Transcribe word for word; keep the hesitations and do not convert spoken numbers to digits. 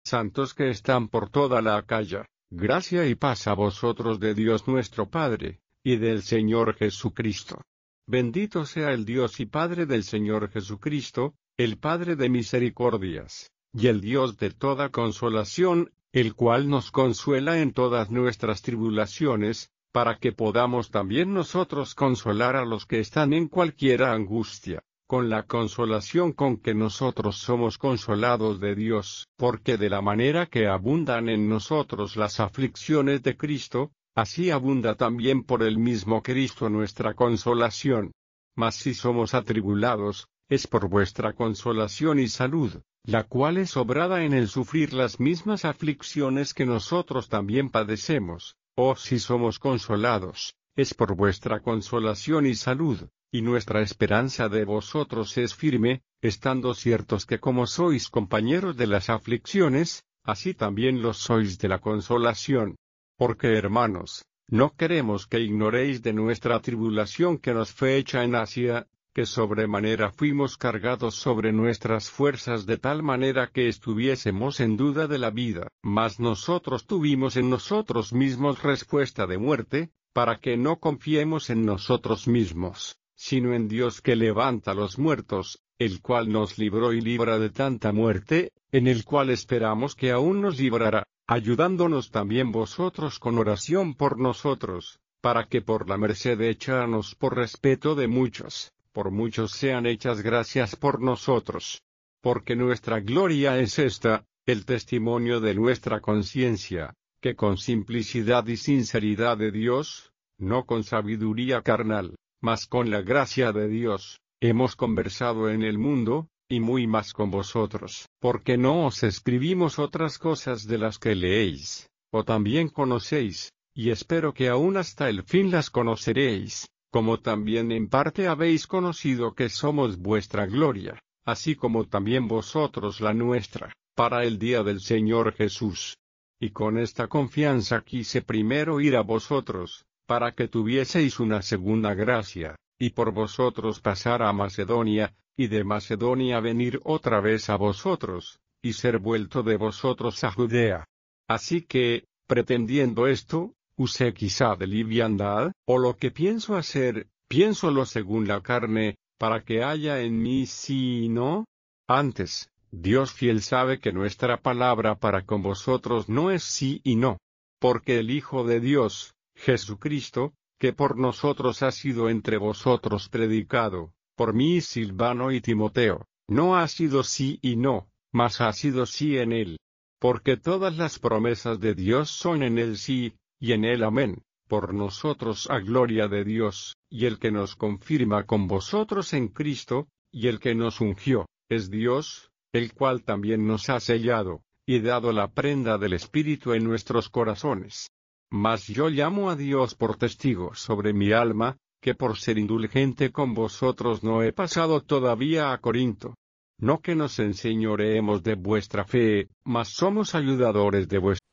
santos que están por toda la Acaya, gracia y paz a vosotros de Dios nuestro Padre, y del Señor Jesucristo. Bendito sea el Dios y Padre del Señor Jesucristo, el Padre de misericordias, y el Dios de toda consolación, el cual nos consuela en todas nuestras tribulaciones, para que podamos también nosotros consolar a los que están en cualquiera angustia, con la consolación con que nosotros somos consolados de Dios, porque de la manera que abundan en nosotros las aflicciones de Cristo, así abunda también por el mismo Cristo nuestra consolación. Mas si somos atribulados, es por vuestra consolación y salud, la cual es obrada en el sufrir las mismas aflicciones que nosotros también padecemos. O si somos consolados, es por vuestra consolación y salud, y nuestra esperanza de vosotros es firme, estando ciertos que como sois compañeros de las aflicciones, así también los sois de la consolación. Porque, hermanos, no queremos que ignoréis de nuestra tribulación que nos fue hecha en Asia, que sobremanera fuimos cargados sobre nuestras fuerzas de tal manera que estuviésemos en duda de la vida, mas nosotros tuvimos en nosotros mismos respuesta de muerte, para que no confiemos en nosotros mismos, sino en Dios que levanta los muertos, el cual nos libró y libra de tanta muerte, en el cual esperamos que aún nos librará, ayudándonos también vosotros con oración por nosotros, para que por la merced hechanos por respeto de muchos, por muchos sean hechas gracias por nosotros. Porque nuestra gloria es esta, el testimonio de nuestra conciencia, que con simplicidad y sinceridad de Dios, no con sabiduría carnal, mas con la gracia de Dios, hemos conversado en el mundo, y muy más con vosotros, porque no os escribimos otras cosas de las que leéis, o también conocéis, y espero que aún hasta el fin las conoceréis, como también en parte habéis conocido que somos vuestra gloria, así como también vosotros la nuestra, para el día del Señor Jesús. Y con esta confianza quise primero ir a vosotros, para que tuvieseis una segunda gracia, y por vosotros pasar a Macedonia, y de Macedonia venir otra vez a vosotros, y ser vuelto de vosotros a Judea. Así que, pretendiendo esto, usé quizá de liviandad, o lo que pienso hacer, piénsolo según la carne, para que haya en mí sí y no. Antes, Dios fiel sabe que nuestra palabra para con vosotros no es sí y no. Porque el Hijo de Dios, Jesucristo, que por nosotros ha sido entre vosotros predicado, por mí y Silvano y Timoteo, no ha sido sí y no, mas ha sido sí en él. Porque todas las promesas de Dios son en él sí, y en él amén, por nosotros a gloria de Dios, y el que nos confirma con vosotros en Cristo, y el que nos ungió, es Dios, el cual también nos ha sellado, y dado la prenda del Espíritu en nuestros corazones. Mas yo llamo a Dios por testigo sobre mi alma, que por ser indulgente con vosotros no he pasado todavía a Corinto. No que nos enseñoreemos de vuestra fe, mas somos ayudadores de vuestra